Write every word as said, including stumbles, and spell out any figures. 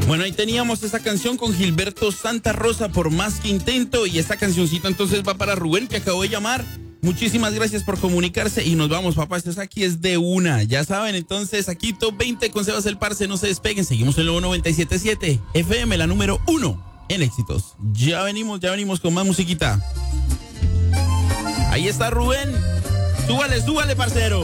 Bueno, ahí teníamos esa canción con Gilberto Santa Rosa, Por Más Que Intento. Y esta cancioncita entonces va para Rubén, que acabo de llamar. Muchísimas gracias por comunicarse y nos vamos, papá. Esto es aquí, es de una. Ya saben, entonces aquí Top veinte con Sebas el Parce. No se despeguen. Seguimos en el noventa y siete punto siete F M, la número uno en éxitos. Ya venimos, ya venimos con más musiquita. Ahí está Rubén. Súbale, súbale, parcero.